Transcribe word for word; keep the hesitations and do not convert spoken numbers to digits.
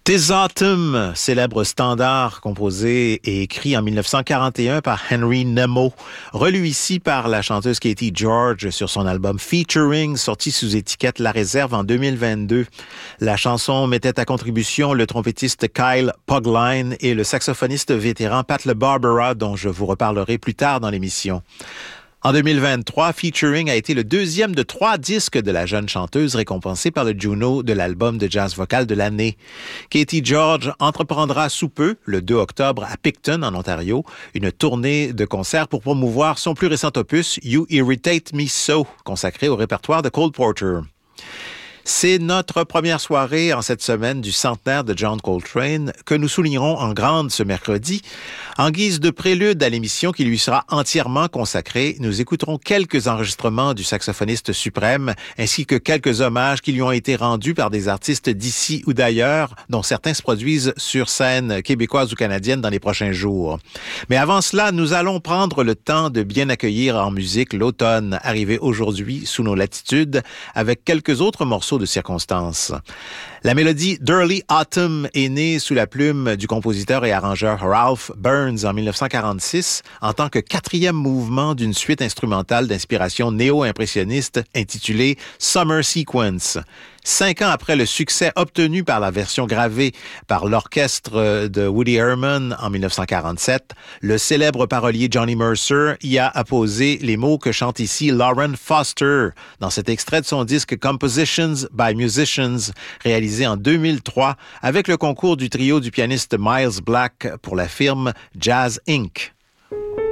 Tis Autumn, célèbre standard composé et écrit en dix-neuf cent quarante et un par Henry Nemo, relu ici par la chanteuse Katie George sur son album Featuring, sorti sous étiquette La Réserve en deux mille vingt-deux. La chanson mettait à contribution le trompettiste Kyle Pogline et le saxophoniste vétéran Pat LeBarbera, dont je vous reparlerai plus tard dans l'émission. En deux mille vingt-trois, Featuring a été le deuxième de trois disques de la jeune chanteuse récompensée par le Juno de l'album de jazz vocal de l'année. Katie George entreprendra sous peu, le deux octobre, à Picton, en Ontario, une tournée de concerts pour promouvoir son plus récent opus, You Irritate Me So, consacré au répertoire de Cole Porter. C'est notre première soirée en cette semaine du centenaire de John Coltrane que nous soulignerons en grande ce mercredi. En guise de prélude à l'émission qui lui sera entièrement consacrée, nous écouterons quelques enregistrements du saxophoniste suprême ainsi que quelques hommages qui lui ont été rendus par des artistes d'ici ou d'ailleurs, dont certains se produisent sur scène québécoise ou canadienne dans les prochains jours. Mais avant cela, nous allons prendre le temps de bien accueillir en musique l'automne arrivé aujourd'hui sous nos latitudes avec quelques autres morceaux de circonstances. La mélodie d'Early Autumn est née sous la plume du compositeur et arrangeur Ralph Burns en dix-neuf cent quarante-six en tant que quatrième mouvement d'une suite instrumentale d'inspiration néo-impressionniste intitulée Summer Sequence. Cinq ans après le succès obtenu par la version gravée par l'orchestre de Woody Herman en dix-neuf cent quarante-sept, le célèbre parolier Johnny Mercer y a apposé les mots que chante ici Lauren Foster dans cet extrait de son disque Compositions by Musicians, réalisé en deux mille trois avec le concours du trio du pianiste Miles Black pour la firme Jazz incorporée.